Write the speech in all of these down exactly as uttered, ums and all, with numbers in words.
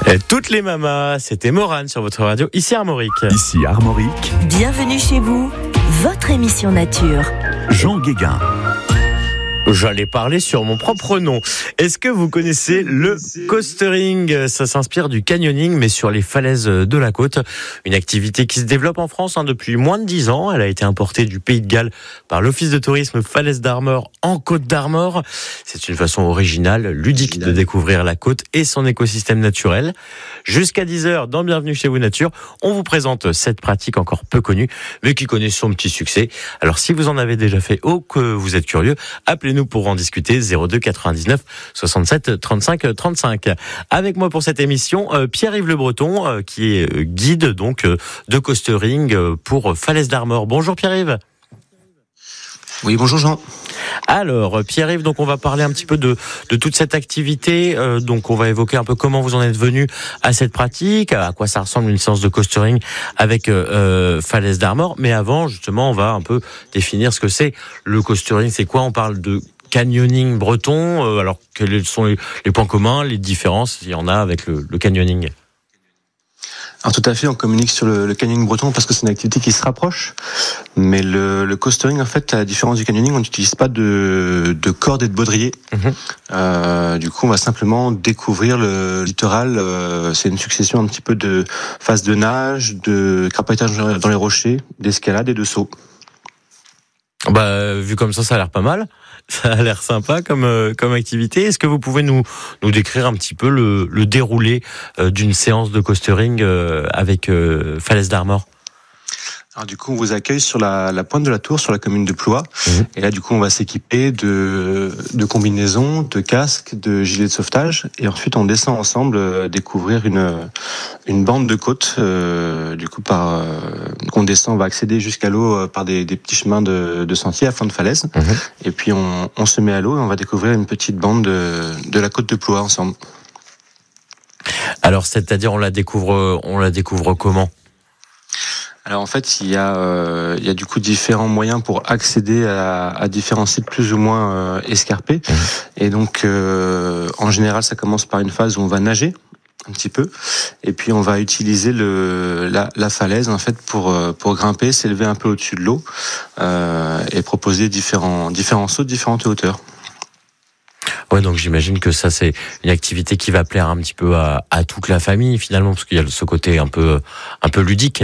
Et toutes les mamas, c'était Morane sur votre radio, ici Armorique. Ici Armorique. Bienvenue chez vous, votre émission nature. Jean Guéguin. J'allais parler sur mon propre nom. Est-ce que vous connaissez le coastering ? Ça s'inspire du canyoning, mais sur les falaises de la côte. Une activité qui se développe en France hein, depuis moins de dix ans. Elle a été importée du Pays de Galles par l'Office de tourisme Falaises d'Armor en Côte d'Armor. C'est une façon originale, ludique de découvrir la côte et son écosystème naturel. Jusqu'à dix heures dans Bienvenue chez vous Nature, on vous présente cette pratique encore peu connue, mais qui connaît son petit succès. Alors si vous en avez déjà fait ou que vous êtes curieux, appelez-nous pour en discuter, zéro deux quatre-vingt-dix-neuf soixante-sept trente-cinq trente-cinq. Avec moi pour cette émission, euh, Pierre-Yves Le Breton, euh, qui est guide donc euh, de coastering euh, pour Falaises d'Armor. Bonjour Pierre-Yves. Oui, bonjour Jean. Alors Pierre-Yves, donc on va parler un petit peu de de toute cette activité. Euh, donc on va évoquer un peu comment vous en êtes venu à cette pratique, à quoi ça ressemble une séance de coastering avec euh, Falaises d'Armor. Mais avant, justement, on va un peu définir ce que c'est le coastering. C'est quoi ? On parle de canyoning breton. Euh, alors quels sont les, les points communs, les différences, s'il y en a avec le, le canyoning ? Alors tout à fait, on communique sur le, le canyoning breton parce que c'est une activité qui se rapproche. Mais le, le coastering, en fait, à la différence du canyoning, on n'utilise pas de, de cordes et de baudriers. Mmh. Euh, du coup, on va simplement découvrir le littoral. Euh, c'est une succession un petit peu de phases de nage, de crapahutage dans les rochers, d'escalade et de saut. Bah, vu comme ça, ça a l'air pas mal. Ça a l'air sympa comme euh, comme activité. Est-ce que vous pouvez nous nous décrire un petit peu le, le déroulé euh, d'une séance de coastering euh, avec euh, Falaises d'Armor ? Alors du coup, on vous accueille sur la, la pointe de la Tour, sur la commune de Ploie. Mmh. Et là, du coup, on va s'équiper de, de combinaisons, de casques, de gilets de sauvetage. Et ensuite, on descend ensemble euh, découvrir une, une bande de côte. Euh, du coup, par, euh, on descend, on va accéder jusqu'à l'eau euh, par des, des petits chemins de, de sentiers à flanc de falaise. Mmh. Et puis, on, on se met à l'eau et on va découvrir une petite bande de, de la côte de Ploie ensemble. Alors, c'est-à-dire, on la découvre, on la découvre comment ? Alors en fait, il y a euh, il y a du coup différents moyens pour accéder à, à différents sites plus ou moins euh, escarpés. Mmh. Et donc euh, en général, ça commence par une phase où on va nager un petit peu, et puis on va utiliser le la, la falaise en fait pour pour grimper, s'élever un peu au-dessus de l'eau euh, et proposer différents différents sauts de différentes hauteurs. Ouais, donc j'imagine que ça c'est une activité qui va plaire un petit peu à, à toute la famille finalement, parce qu'il y a ce côté un peu un peu ludique.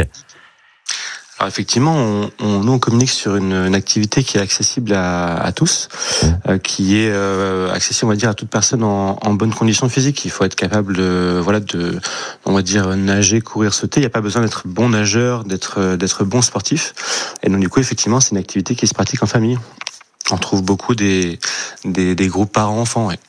Alors effectivement, on, on, nous on communique sur une, une activité qui est accessible à, à tous, euh, qui est euh, accessible, on va dire, à toute personne en, en bonne condition physique. Il faut être capable de, voilà, de, on va dire, nager, courir, sauter. Il n'y a pas besoin d'être bon nageur, d'être, d'être bon sportif. Et donc du coup, effectivement, c'est une activité qui se pratique en famille. On trouve beaucoup des, des, des groupes parents-enfants. Ouais.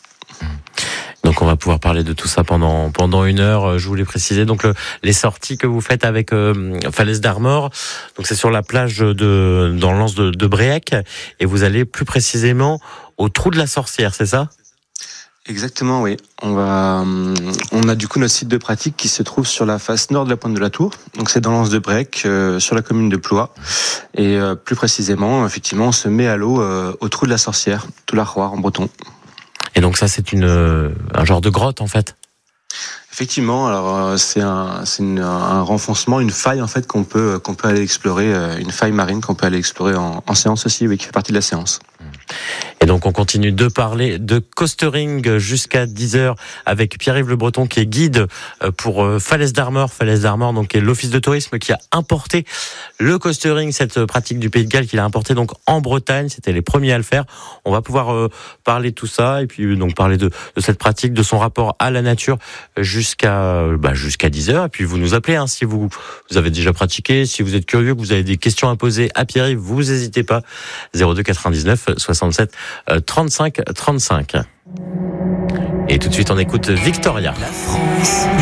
Donc on va pouvoir parler de tout ça pendant pendant une heure. Je voulais préciser donc le, les sorties que vous faites avec euh, Falaises d'Armor. Donc c'est sur la plage de dans l'anse de, de Bréhec et vous allez plus précisément au trou de la Sorcière, c'est ça ? Exactement, oui. On va, on a du coup notre site de pratique qui se trouve sur la face nord de la pointe de la Tour. Donc c'est dans l'anse de Bréhec, euh, sur la commune de Ploie. Et euh, plus précisément, effectivement, on se met à l'eau euh, au trou de la Sorcière, tout la Roire en breton. Et donc ça, c'est une un genre de grotte en fait. Effectivement, alors c'est un c'est une, un renfoncement, une faille en fait qu'on peut qu'on peut aller explorer, une faille marine qu'on peut aller explorer en, en séance aussi, oui, qui fait partie de la séance. Et donc on continue de parler de coastering jusqu'à dix heures avec Pierre-Yves Le Breton qui est guide pour Falaises d'Armor. Falaises d'Armor donc est l'Office de tourisme qui a importé le coastering, cette pratique du Pays de Galles qu'il a importé donc en Bretagne. C'était les premiers à le faire. On va pouvoir euh, parler de tout ça et puis donc parler de, de cette pratique, de son rapport à la nature jusqu'à bah, jusqu'à dix heures. Et puis vous nous appelez hein, si vous vous avez déjà pratiqué, si vous êtes curieux, que vous avez des questions à poser à Pierre-Yves, vous n'hésitez pas. zéro deux quatre-vingt-dix-neuf soixante-sept trente-cinq trente-cinq. Et tout de suite on écoute Victoria. La France.